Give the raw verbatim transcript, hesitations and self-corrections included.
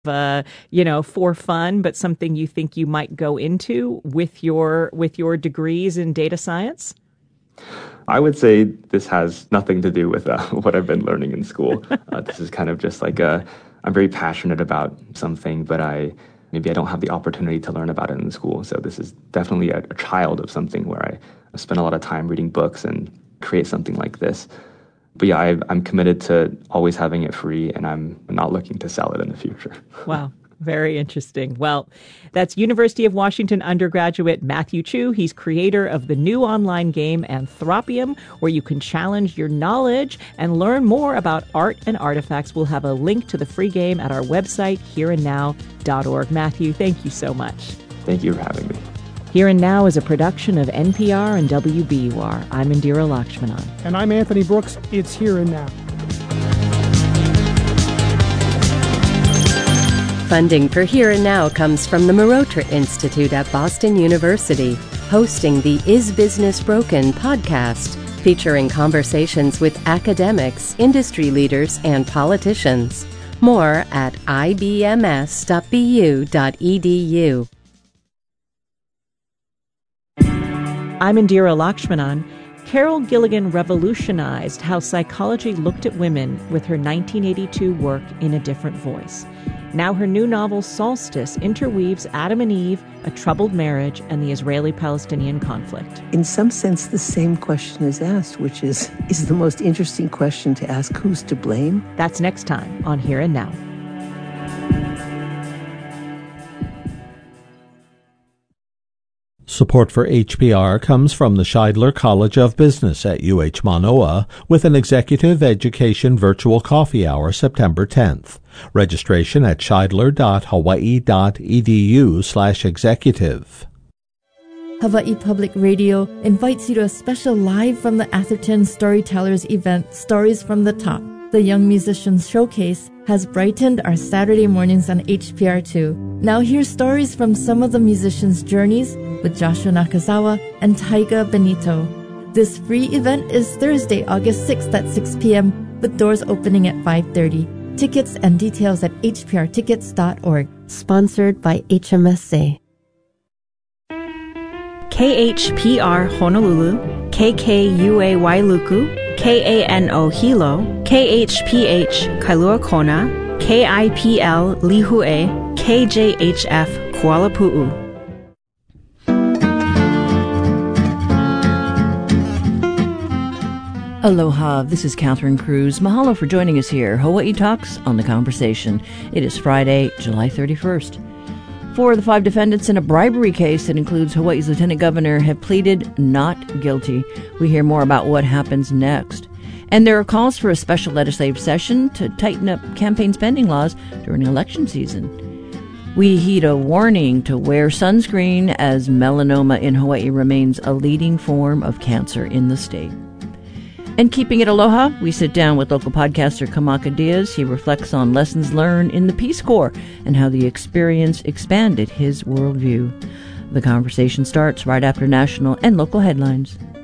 uh, you know, for fun, but something you think you might go into with your with your degrees in data science? I would say this has nothing to do with uh, what I've been learning in school. Uh, this is kind of just like a, I'm very passionate about something, but I maybe I don't have the opportunity to learn about it in school. So this is definitely a, a child of something where I, I spend a lot of time reading books and create something like this. But yeah, I, I'm committed to always having it free, and I'm not looking to sell it in the future. Wow. Very interesting. Well, that's University of Washington undergraduate Matthew Chu. He's creator of the new online game Anthropium, where you can challenge your knowledge and learn more about art and artifacts. We'll have a link to the free game at our website, here and now dot org. Matthew, thank you so much. Thank you for having me. Here and Now is a production of N P R and W B U R. I'm Indira Lakshmanan. And I'm Anthony Brooks. It's Here and Now. Funding for Here and Now comes from the Marotra Institute at Boston University, hosting the Is Business Broken podcast, featuring conversations with academics, industry leaders, and politicians. More at I B M S dot B U dot E D U. I'm Indira Lakshmanan. Carol Gilligan revolutionized how psychology looked at women with her nineteen eighty-two work In a Different Voice. Now her new novel, Solstice, interweaves Adam and Eve, a troubled marriage, and the Israeli-Palestinian conflict. In some sense, the same question is asked, which is, is the most interesting question to ask, who's to blame? That's next time on Here and Now. Support for H P R comes from the Scheidler College of Business at U H Manoa with an Executive Education Virtual Coffee Hour September tenth. Registration at scheidler dot hawaii dot e d u slash executive. Hawaii Public Radio invites you to a special Live from the Atherton Storytellers event, Stories from the Top. The Young Musicians Showcase has brightened our Saturday mornings on H P R two. Now hear stories from some of the musicians' journeys with Joshua Nakazawa and Taiga Benito. This free event is Thursday, August sixth at six p.m. with doors opening at five thirty. Tickets and details at h p r tickets dot org. Sponsored by H M S A. K H P R Honolulu, K K U A Wailuku, K A N O Hilo, K H P H Kailua Kona, K I P L Lihue, K J H F Kuala Pu'u. Aloha, this is Catherine Cruz. Mahalo for joining us here. Hawaii Talks on The Conversation. It is Friday, July thirty-first. Four of the five defendants in a bribery case that includes Hawaii's Lieutenant Governor have pleaded not guilty. We hear more about what happens next. And there are calls for a special legislative session to tighten up campaign spending laws during election season. We heed a warning to wear sunscreen as melanoma in Hawaii remains a leading form of cancer in the state. And keeping it aloha, we sit down with local podcaster Kamaka Diaz. He reflects on lessons learned in the Peace Corps and how the experience expanded his worldview. The conversation starts right after national and local headlines.